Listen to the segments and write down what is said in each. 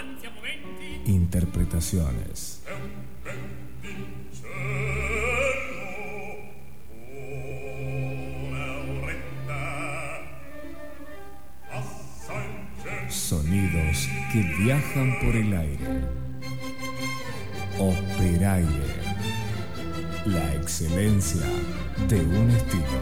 interpretaciones, sonidos que viajan por el aire. Operaire, la excelencia de un estilo.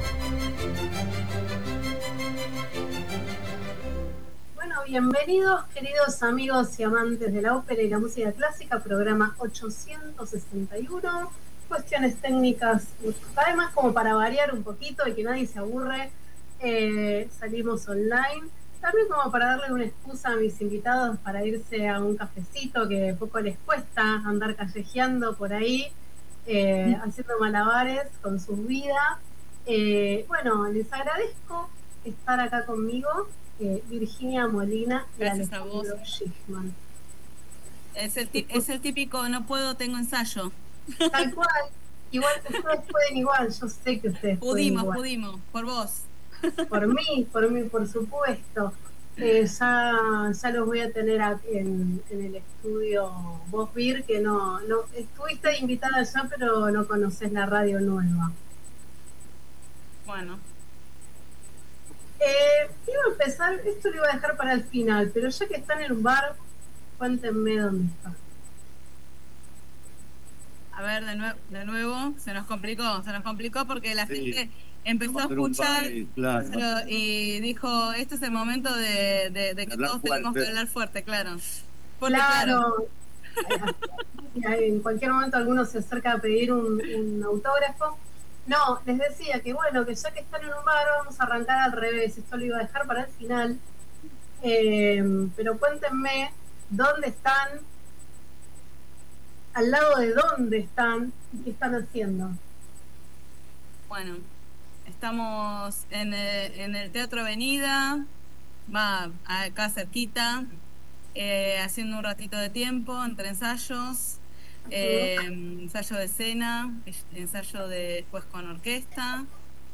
Bueno, bienvenidos queridos amigos y amantes de la ópera y la música clásica, programa 861. Cuestiones técnicas, además como para variar un poquito y que nadie se aburre, salimos online. También como para darle una excusa a mis invitados para irse a un cafecito, que poco les cuesta andar callejeando por ahí, haciendo malabares con sus vidas. Bueno, les agradezco estar acá conmigo, Virginia Molina y Gracias a vos. Alejandro Schiffman. Es el típico no puedo, tengo ensayo. Tal cual, igual ustedes pueden igual, yo sé que ustedes pueden igual. Pudimos, por vos. Por mí, por supuesto. Ya los voy a tener en el estudio. Vos, Vir, que no estuviste invitada ya, pero no conocés la radio nueva. Bueno. Iba a empezar, esto lo iba a dejar para el final, pero ya que están en un bar, cuéntenme dónde está. A ver, de nuevo, se nos complicó porque la gente empezó a escuchar y dijo, este es el momento de que todos tenemos que hablar fuerte, claro. Claro. En cualquier momento alguno se acerca a pedir un autógrafo. No, les decía que bueno, que ya que están en un bar, vamos a arrancar al revés. Esto lo iba a dejar para el final. Pero cuéntenme dónde están, al lado de dónde están y qué están haciendo. Bueno, estamos en el Teatro Avenida, acá cerquita, haciendo un ratito de tiempo entre ensayos, ensayo de escena, ensayo después con orquesta,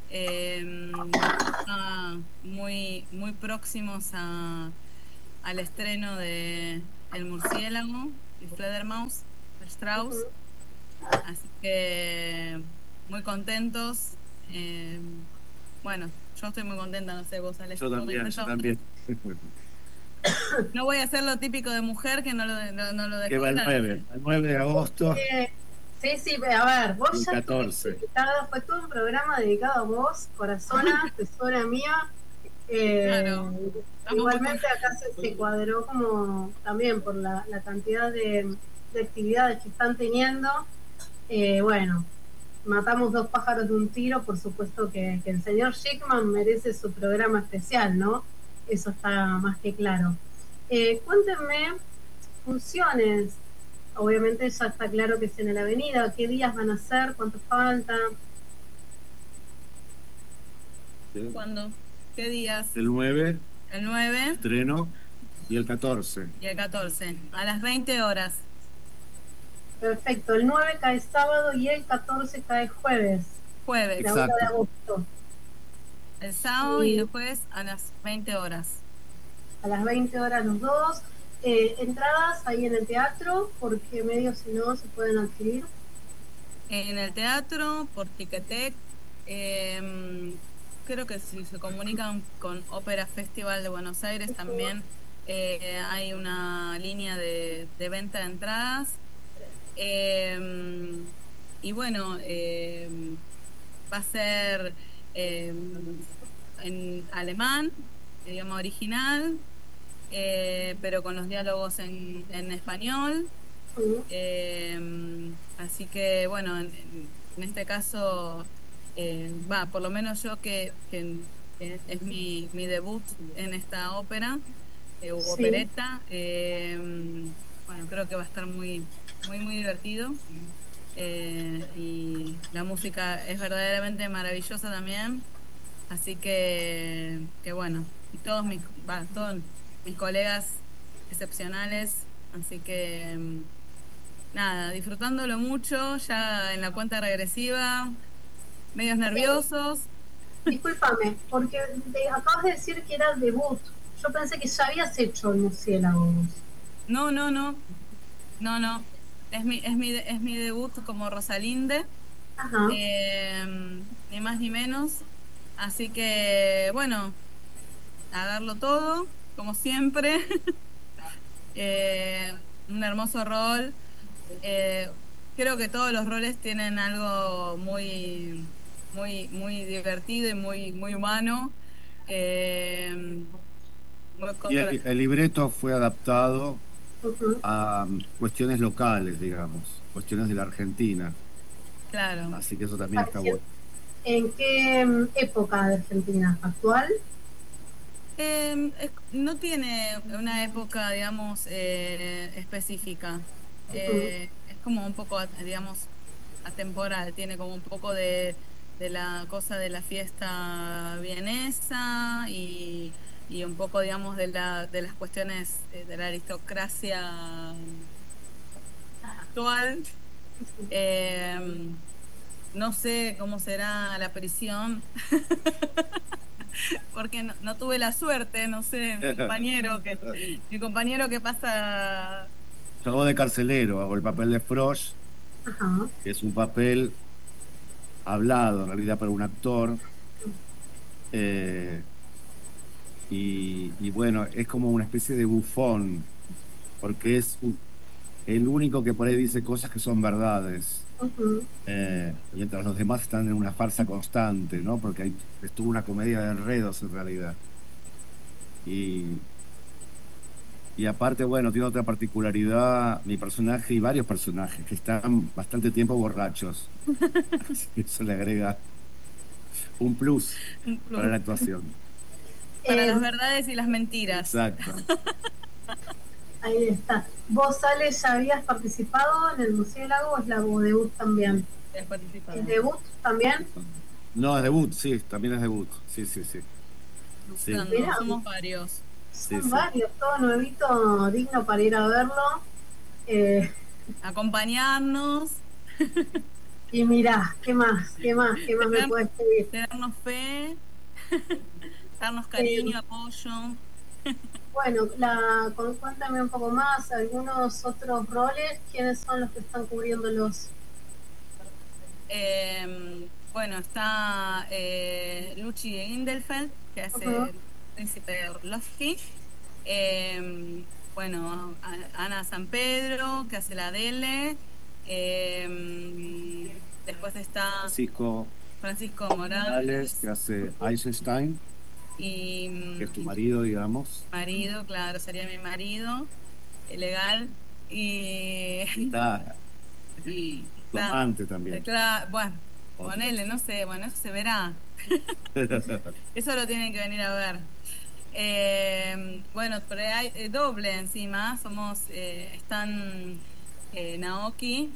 muy próximos al estreno de El Murciélago y Fledermaus, Strauss, así que muy contentos. Bueno, yo estoy muy contenta, no sé, vos, Alex. Yo también. No voy a hacer lo típico de mujer, que no lo dejé. Que va el 9 de agosto. Sí, a ver, vos el ya 14. Fue todo un programa dedicado a vos, corazona, tesora mía. Claro. Igualmente acá se cuadró como también por la cantidad de actividades que están teniendo. Bueno, matamos dos pájaros de un tiro, por supuesto que el señor Schiffman merece su programa especial, ¿no? Eso está más que claro. Cuéntenme funciones. Obviamente ya está claro que es en la avenida. ¿Qué días van a ser? ¿Cuánto falta? ¿Cuándo? ¿Qué días? El 9. El 9. Estreno. Y el 14. Y el 14. A las 20 horas. Perfecto. El 9 cae sábado y el 14 cae jueves. Jueves. La hora de agosto. El sábado y después a las 20 horas. A las 20 horas los dos. Entradas ahí en el teatro, ¿por qué medios si no se pueden adquirir? En el teatro, por Ticketek. Creo que si se comunican con Ópera Festival de Buenos Aires también hay una línea de venta de entradas. Y bueno, va a ser en alemán, idioma original, pero con los diálogos en español. Así que bueno, en este caso por lo menos yo que es mi debut en esta ópera opereta, bueno, creo que va a estar muy divertido, y la música es verdaderamente maravillosa también, así que bueno, y todos mis colegas excepcionales, así que nada, disfrutándolo mucho, ya en la cuenta regresiva, medios nerviosos. Discúlpame, porque acabas de decir que era debut. Yo pensé que ya habías hecho El Murciélago. No, no, no, no, no. Es mi debut como Rosalinde, Ajá. ni más ni menos. Así que, bueno, a darlo todo, como siempre. Eh, un hermoso rol. Eh, Creo que todos los roles tienen algo muy divertido y muy humano. Eh, muy Y contra- el libreto fue adaptado Ujú. a cuestiones locales, digamos, cuestiones de la Argentina. claro. Así que eso también está Pareció. bueno. ¿En qué época de Argentina? ¿Actual? No tiene una época, digamos, específica. Ujú. Es como un poco, digamos, atemporal. Tiene como un poco de la cosa de la fiesta vienesa y un poco, digamos, de las cuestiones de la aristocracia actual. Eh, no sé cómo será la prisión, porque no tuve la suerte, no sé, mi compañero que pasa, Yo de carcelero hago el papel de Frosh, Ajá. que es un papel hablado en realidad para un actor. eh, y bueno, es como una especie de bufón, porque el único que por ahí dice cosas que son verdades. Ujú. Mientras los demás están en una farsa constante, ¿no? Porque es toda una comedia de enredos en realidad. Y, y aparte, bueno, tiene otra particularidad mi personaje y varios personajes que están bastante tiempo borrachos. Así que eso le agrega un plus un para plus la actuación. para Eh, las verdades y las mentiras. Exacto. Ahí está. ¿Vos, Ale, ya habías participado en el Murciélago o es la voz debut también? He ¿Es participado. debut también? No, es debut, sí, también es debut. Sí, sí, sí. Sí, Buscando, Mirá, somos varios. sí, son sí. varios, todo nuevito, digno para ir a verlo. Eh, Acompañarnos, y mirá, ¿qué más? ¿Qué más? ¿Qué más me tener- puedes pedir? tenernos fe, darnos Eh, cariño, apoyo. bueno, cuéntame un poco más, algunos otros roles, ¿quiénes son los que están cubriéndolos? Bueno, está Luchi Indelfeld, que hace Ujú. el príncipe Orlovsky. Bueno, Ana San Pedro, que hace la Adele. Después está Francisco Francisco Morales, que Morales hace Eisenstein, y que es tu marido, digamos. marido, claro, sería mi marido, legal. Y Está tu está, amante también. claro, bueno, Otro. ponele, no sé, bueno, eso se verá. Eso lo tienen que venir a ver. Bueno, pero hay doble encima. Están Naoki.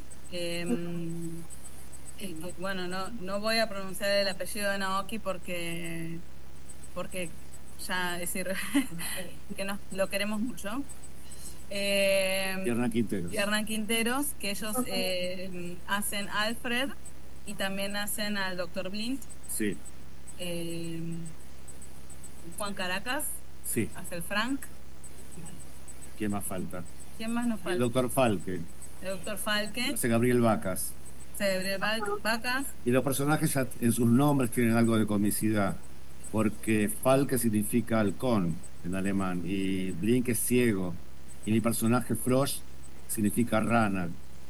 Bueno, no voy a pronunciar el apellido de Naoki porque ya decir que lo queremos mucho. Y Hernán Y Quinteros. Hernán Quinteros, que ellos Ujú. hacen Alfred y también hacen al Doctor Blind. Sí, Eh, Juan Caracas sí. hace el Frank. ¿Quién más falta? ¿Quién más nos Y el falta? doctor Falke, El Doctor que Falke, hace Gabriel Vacas. Cebre Vacas. Y los personajes ya en sus nombres tienen algo de comicidad, porque Falke significa halcón en alemán y Blink es ciego. Y mi personaje Frosch significa rana.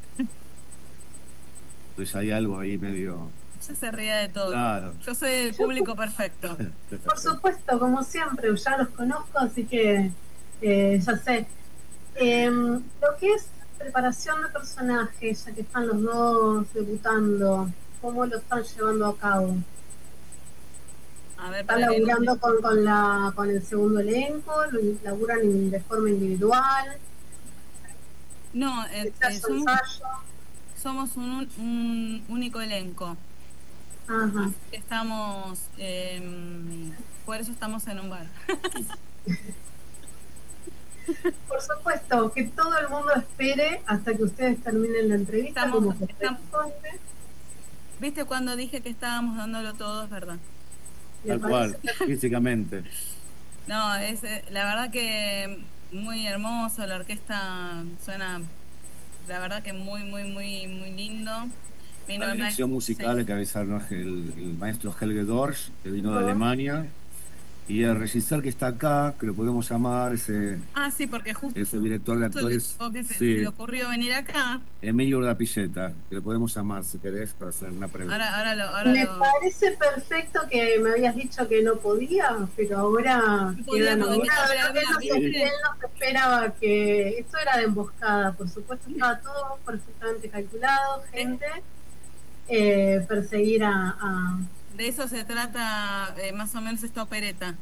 Entonces hay algo ahí medio Ella se ríe de todo. claro. Yo soy el Yo, público perfecto. por supuesto, como siempre, ya los conozco, así que ya sé. Lo que es preparación de personajes, ya que están los dos debutando, ¿cómo lo están llevando a cabo? A ver, ¿Están para que no laburando con el segundo elenco? ¿Lo laburan de forma individual? no, ¿Ensayo, ensayo? somos un único elenco. Ajá. Así que por eso estamos en un bar. Por supuesto, que todo el mundo espere hasta que ustedes terminen la entrevista, Estamos, como estamos, corresponde. ¿viste cuando dije que estábamos dándolo todo? Es verdad. ¿Le Tal parece? cual, físicamente. No, la verdad que muy hermoso, la orquesta suena, la verdad que muy, muy, muy, muy lindo. Vino La el dirección musical sí. encabezaron el maestro Helge Dorsch, que vino de Ah, Alemania, y el regisseur que está acá, que lo podemos llamar, Ah, sí, porque justo ese director de le, actores, o que se le sí, ocurrió venir acá. Emilio Urdapilleta, que lo podemos llamar si querés para hacer una pregunta. Ahora me lo parece perfecto que me habías dicho que no podía, pero ahora no podía queda porque me nominado. tapé acá, Él ¿viste? no se esperaba que esto era de emboscada, por supuesto, estaba todo perfectamente calculado, De, gente, perseguir de eso se trata más o menos esta opereta.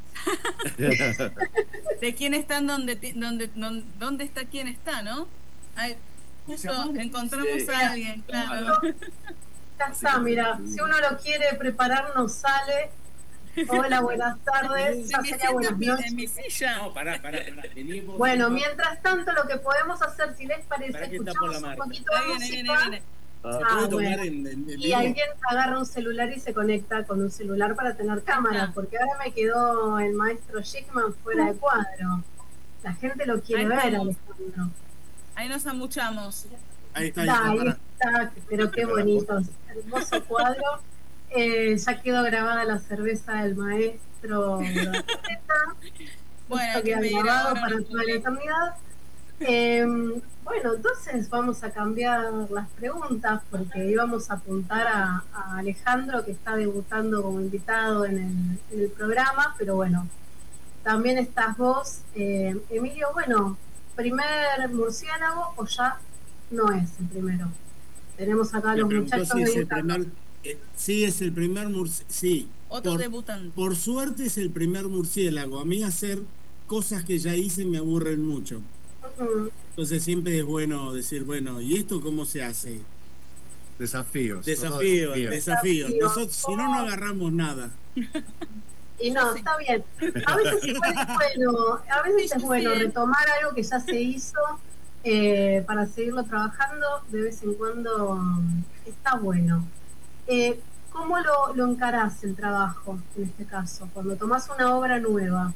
De quién está en dónde está quién está, ¿no? Ay, justo encontramos Sí, a mira, alguien, claro. claro. ya Así está, que mira, si uno lo quiere preparar, nos sale. Hola, buenas tardes, Se ya me sería sienta buenas en mi noches. silla. No, pará. Venimos. Bueno, mientras tanto, lo que podemos hacer, si les parece, Pará que está por escuchamos la un Marta. poquito Ahí de viene, ahí viene, música. ahí viene. ¿Se Ah, puede bueno. tocar en Y vivo? alguien agarra un celular y se conecta con un celular para tener Ahí cámara, está. porque ahora me quedó el maestro Schickman fuera de cuadro. La gente lo quiere Ahí ver, estamos. Alejandro. Ahí nos amuchamos. Ahí Da, está, ahí pará. está, pero qué para la foto. bonito, hermoso cuadro. Ya quedó grabada la cerveza del maestro Urdapilleta. Bueno, Esto hay que queda pedir grabado ahora para unos toda la cubiertos. eternidad. Bueno, entonces vamos a cambiar las preguntas porque íbamos a apuntar a Alejandro que está debutando como invitado en el programa, pero bueno, también estás vos, Emilio. Bueno, ¿primer murciélago o ya no es el primero? Tenemos acá a Me los preguntó muchachos si es el debutando. primer. Sí, es el primer murciélago. Sí, Otro debutante. por suerte es el primer murciélago. A mí hacer cosas que ya hice me aburren mucho. Mm, Entonces siempre es bueno decir, bueno, ¿y esto cómo se hace? Desafíos, todo Desafío, desafío. desafío. desafío. Nosotros, si no, no agarramos nada. Y Yo no, sí. está bien. A veces igual es bueno, a veces Sí, es yo bueno sí. retomar algo que ya se hizo para seguirlo trabajando de vez en cuando. Está bueno. Eh, ¿Cómo lo encarás el trabajo en este caso? Cuando tomás una obra nueva.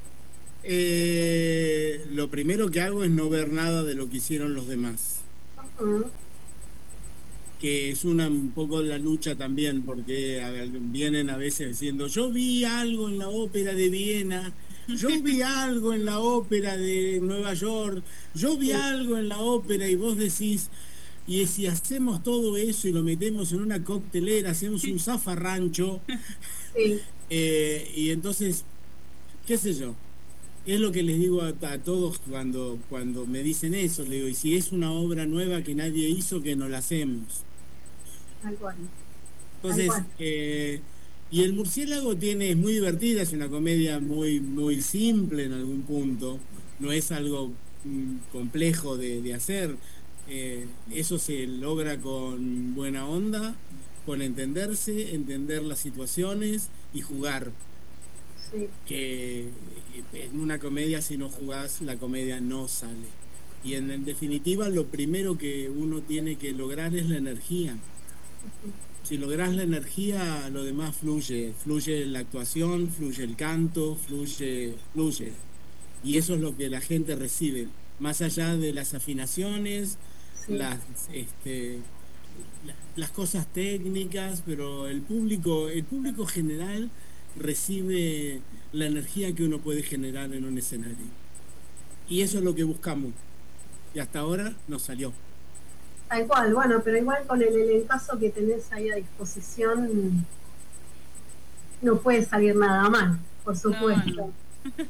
Lo primero que hago es no ver nada de lo que hicieron los demás, Mm, que es un poco la lucha también, porque vienen a veces diciendo, yo vi algo en la ópera de Viena, yo vi algo en la ópera de Nueva York, yo vi sí, algo en la ópera y vos decís, y si hacemos todo eso y lo metemos en una coctelera, hacemos un zafarrancho, sí, y entonces, qué sé yo. Es lo que les digo a todos cuando me dicen eso, les digo, y si es una obra nueva que nadie hizo, que no la hacemos. tal cual, tal Entonces, cual. y el murciélago es muy divertida, es una comedia muy simple en algún punto, no es algo complejo de hacer. Eso se logra con buena onda, con entenderse, entender las situaciones y jugar. Sí, Que en una comedia, si no jugás, la comedia no sale. Y en definitiva, lo primero que uno tiene que lograr es la energía. Si lográs la energía, lo demás fluye. Fluye la actuación, fluye el canto, fluye. Y eso es lo que la gente recibe. Más allá de las afinaciones, sí. las, este, las cosas técnicas, pero el público general recibe la energía que uno puede generar en un escenario. Y eso es lo que buscamos. Y hasta ahora nos salió. Tal cual, bueno, pero igual con el elencazo que tenés ahí a disposición, no puede salir nada mal, por No, supuesto. no.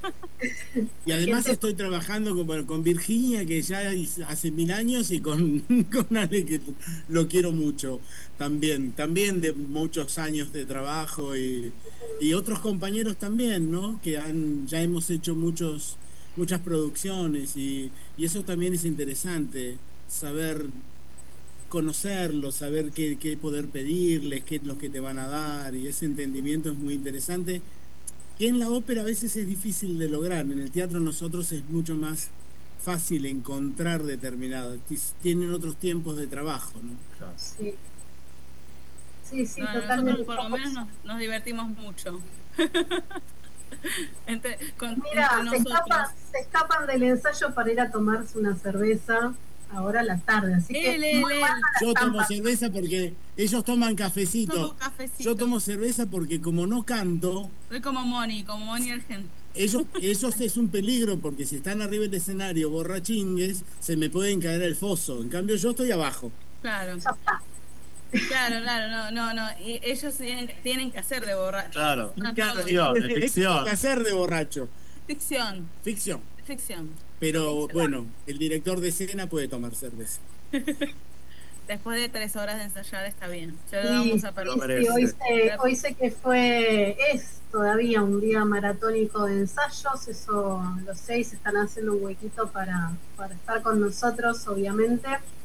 Y además Gente, estoy trabajando con Virginia, que ya hace 1000 años, y con Ale, que lo quiero mucho también de muchos años de trabajo, y otros compañeros también, ¿no? Que ya hemos hecho muchas producciones, y eso también es interesante, saber conocerlos, saber qué poder pedirles, qué es lo que te van a dar, y ese entendimiento es muy interesante que en la ópera a veces es difícil de lograr. En el teatro nosotros es mucho más fácil encontrar determinados, tienen otros tiempos de trabajo, ¿no? sí, sí, sí, No, nosotros totalmente. por lo menos nos divertimos mucho. Mira, entre nosotros. se escapan del ensayo para ir a tomarse una cerveza ahora a la tarde, así que muy buena la Yo tomo estampa. cerveza porque ellos toman Tomo cafecito. cafecito. Yo tomo cerveza porque como no canto, Soy como Moni Argent. ellos es un peligro porque si están arriba del escenario borrachingues, se me pueden caer al foso. En cambio yo estoy abajo. Claro. Ya está. Claro, no. Y ellos tienen que hacer de borracho. Claro. No, Ficción, de ficción. ¿Qué hacer de borracho? Ficción. Ficción. Pero Excelente. bueno, el director de escena puede tomar cerveza. Después de 3 horas de ensayar está bien. Se lo Sí, vamos a sí, permitir. sí, hoy sé que es todavía un día maratónico de ensayos, eso los 6 están haciendo un huequito para estar con nosotros, obviamente.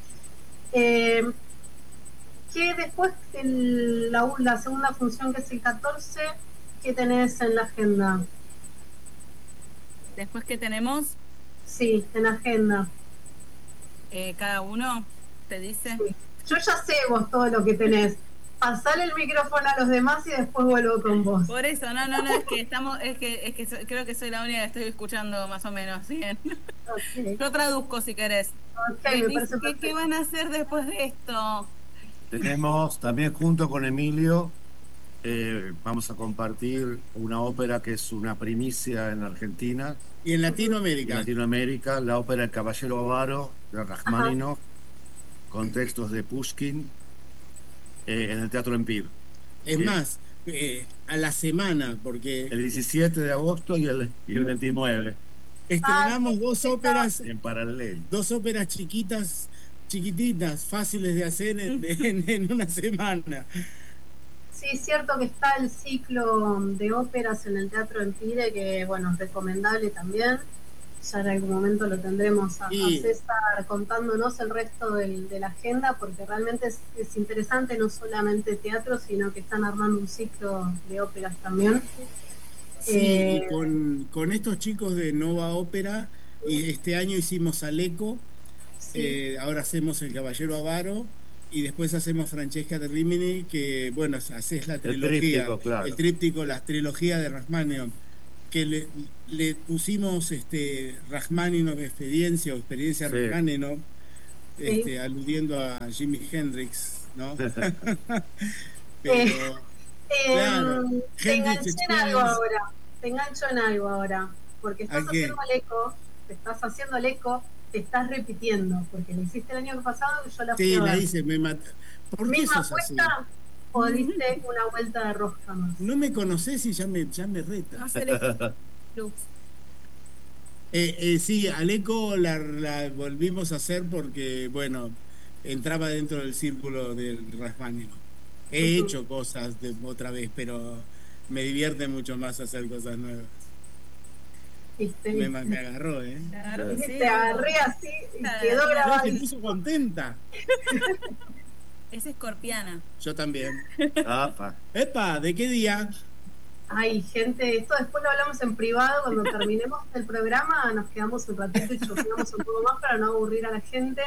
Eh, que después la segunda función, que es el 14, ¿qué tenés en la agenda? Después que tenemos, Sí, en la agenda. cada uno te dice. Sí. Yo ya sé vos todo lo que tenés. Pasale el micrófono a los demás y después vuelvo con vos. Por eso, no, es que creo que soy la única que estoy escuchando más o menos bien. Okay. Yo traduzco si querés. Okay, me parece ¿Qué perfecto. van a hacer después de esto? Tenemos también junto con Emilio, vamos a compartir una ópera que es una primicia en Argentina, Y en en Latinoamérica. Latinoamérica, la ópera El Caballero Avaro de Rajmáninov, con textos de Pushkin, en el Teatro Empire. Es más, a la semana, porque El 17 de agosto y el 29, estrenamos en paralelo. dos óperas chiquititas, fáciles de hacer en una semana. Sí, es cierto que está el ciclo de óperas en el Teatro Empire, que bueno, es recomendable también. Ya en algún momento lo tendremos a César contándonos el resto de la agenda, porque realmente es interesante, no solamente teatro, sino que están armando un ciclo de óperas también. Sí, y con estos chicos de Nova Ópera, y este año hicimos Aleco, Sí. ahora hacemos El Caballero Avaro, y después hacemos Francesca de Rimini, que bueno, haces la trilogía, tríptico, claro. el tríptico, la trilogía de Rachmaninoff, que le pusimos Rachmaninoff Experiencia o Experiencia Sí. Rachmaninoff, Sí. aludiendo a Jimi Hendrix, ¿no? Pero, claro, Te Hendrix enganché en algo Experience. ahora, te engancho en algo ahora, porque ¿A qué? haciendo el eco, te estás repitiendo, porque lo hiciste el año pasado y yo la fui Sí, a la ver. hice, me mata. ¿Por qué Misma sos así? apuesta o diste una vuelta de rosca más. No me conocés y ya me reta. Sí, Aleco la volvimos a hacer porque, bueno, entraba dentro del círculo del Rachmaninoff. He hecho cosas otra vez, pero me divierte mucho más hacer cosas nuevas. ¿Viste? Me agarró, ¿eh? Claro que sí. Te agarré así y quedó grabado. Se puso contenta. Es escorpiana. Yo también. Apa. ¡Epa! ¿De qué día? Ay, gente, esto después lo hablamos en privado. Cuando terminemos el programa, nos quedamos un ratito y chusmeamos un poco más para no aburrir a la gente.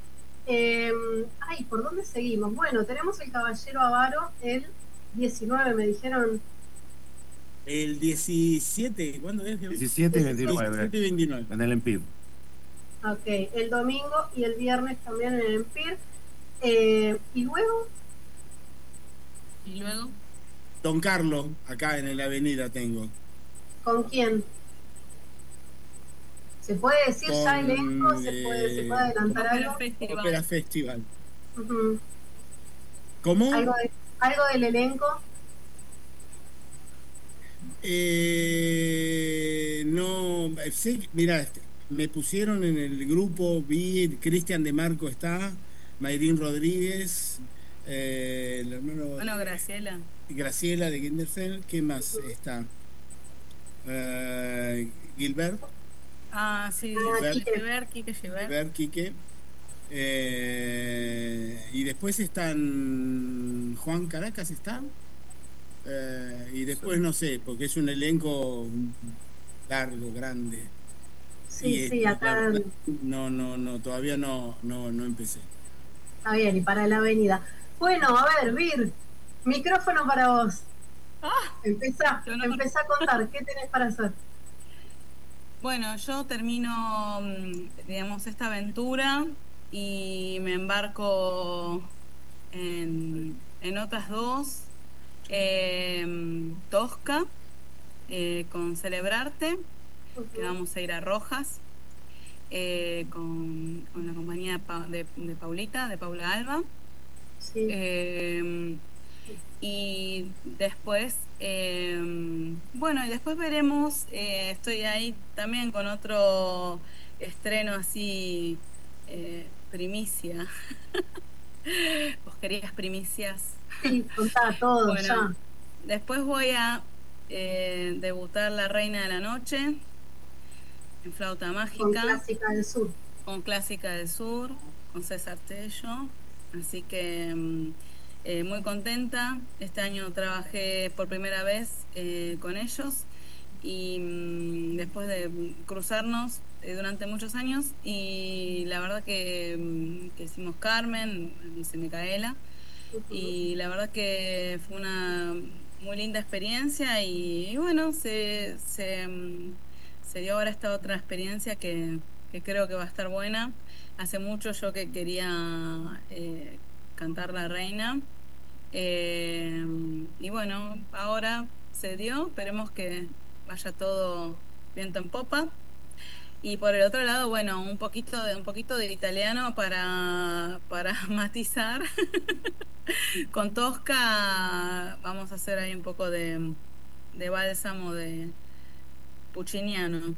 ¿Por dónde seguimos? Bueno, tenemos El Caballero Avaro el 19, me dijeron. El 17, ¿cuándo es? 17 y 29. 17 y 29. En el Empire. Ok, el domingo y el viernes también en el Empire. ¿Y luego? Y luego, Don Carlos, acá en la avenida tengo. ¿Con quién? ¿Se puede decir ya elenco? ¿Se puede adelantar algo? Ópera Festival. Uh-huh. ¿Cómo? ¿Algo del elenco? No, sí, mira, me pusieron en el grupo, vi Cristian de Marco está, Mayrín Rodríguez, el hermano bueno, Graciela de Kinderfeld, ¿qué más está? Gilbert. Sí, Gilbert, Quique. Y después están Juan Caracas, ¿está? Y después no sé, porque es un elenco largo, grande. Sí, acá. No, todavía no empecé. Está bien, y para la avenida. Bueno, a ver, Vir, micrófono para vos. Empezá, Yo no- empezá a contar, ¿qué tenés para hacer? Bueno, yo termino, digamos, esta aventura y me embarco en otras dos. Tosca, con Celebrarte, que Ujú. vamos a ir a Rojas, con la compañía de Paulita, de Paula Alba. Sí, Eh, y después, bueno, y después veremos, estoy ahí también con otro estreno así, primicia. ¿Vos querías primicias? sí, contá todo, Bueno, ya, después voy a debutar La Reina de la Noche en flauta con mágica, Clásica del Sur. con Clásica del Sur, con César Tello. Así que muy contenta. Este año trabajé por primera vez con ellos y después de cruzarnos durante muchos años y la verdad que hicimos Carmen, dice Micaela, Ujú. y la verdad que fue una muy linda experiencia y bueno, se dio ahora esta otra experiencia que creo que va a estar buena. Hace mucho yo que quería cantar La Reina, eh, y bueno, ahora se dio, esperemos que vaya todo viento en popa. Y por el otro lado, bueno, un poquito de italiano para matizar. Con Tosca vamos a hacer ahí un poco de bálsamo de pucciniano.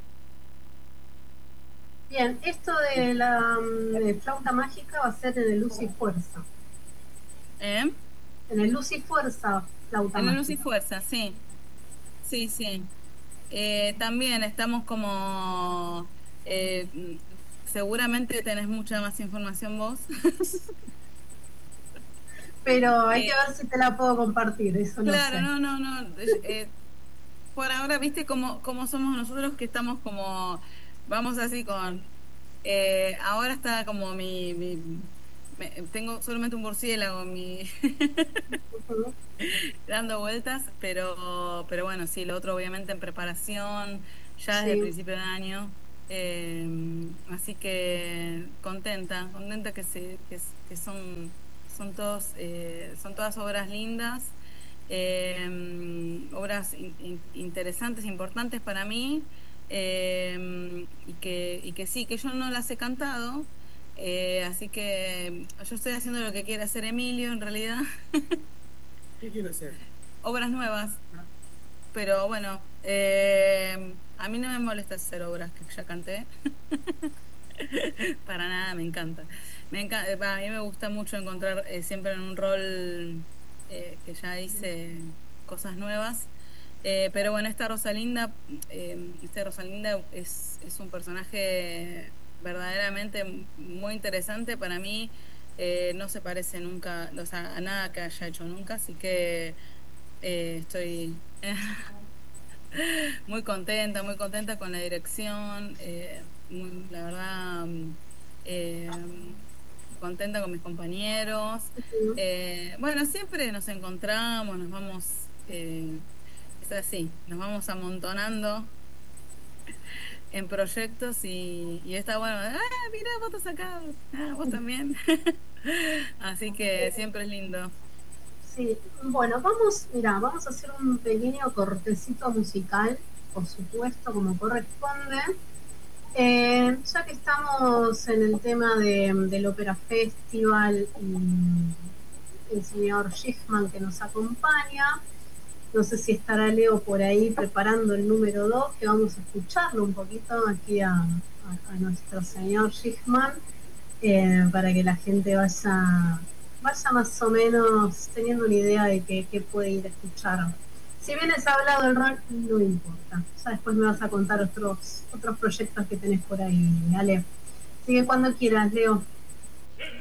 Bien, esto de la de flauta mágica va a ser en el Luz y Fuerza. ¿Eh? En el Luz y Fuerza, flauta En el Luz y mágica. Fuerza, sí, sí, sí. También estamos como, seguramente tenés mucha más información vos. Pero hay que Eh, ver si te la puedo compartir, eso no claro, sé. no, no, no. Por ahora, viste cómo somos nosotros que estamos como, vamos así con, ahora está como tengo solamente un murciélago Ujú. dando vueltas, pero bueno, sí, lo otro obviamente en preparación, ya desde el Sí, principio del año. eh, Así que contenta que son todas obras lindas, obras interesantes, importantes para mí, y que sí, que yo no las he cantado, así que yo estoy haciendo lo que quiere hacer Emilio en realidad. ¿Qué quiero hacer? Obras nuevas, pero bueno, a mí no me molesta hacer obras que ya canté, para nada, me encanta. A mí me gusta mucho encontrar siempre en un rol que ya hice cosas nuevas. Pero bueno, esta Rosalinda es un personaje verdaderamente muy interesante para mí. No se parece nunca, o sea, a nada que haya hecho nunca, así que estoy muy contenta con la dirección, la verdad, contenta con mis compañeros. ujú. Bueno, siempre nos encontramos, es así, nos vamos amontonando en proyectos y está bueno, mira, vos estás acá, vos también. Así que siempre es lindo. Sí, bueno, mira, vamos a hacer un pequeño cortecito musical, por supuesto, como corresponde. Ya que estamos en el tema del Opera Festival y el señor Schiffman que nos acompaña, no sé si estará Leo por ahí preparando el número 2, que vamos a escucharlo un poquito aquí a nuestro señor Schiffman, para que la gente vaya más o menos teniendo una idea de qué puede ir a escuchar. Si bien es hablado el rock, no importa. Ya después me vas a contar otros proyectos que tenés por ahí, Ale. Así que cuando quieras, Leo.